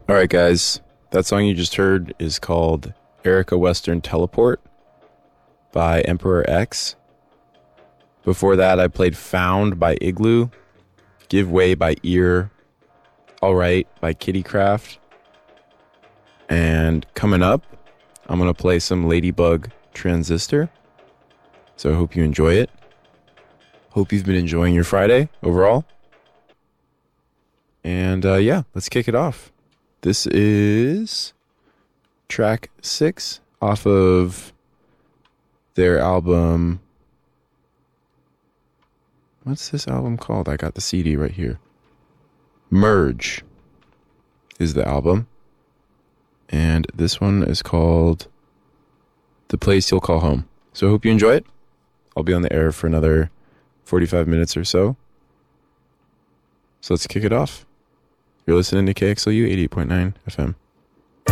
All right, guys. That song you just heard is called Erica Western Teleport by Emperor X. Before that, I played Found by Igloo, Give Way by Ear, All Right by Kittycraft. And coming up, I'm going to play some Ladybug Transistor. So I hope you enjoy it. Hope you've been enjoying your Friday overall. And yeah, let's kick it off. This is track 6 off of their album. What's this album called? I got the CD right here. Merge is the album. And this one is called The Place You'll Call Home. So I hope you enjoy it. I'll be on the air for another 45 minutes or so. So let's kick it off. You're listening to KXLU 88.9 FM.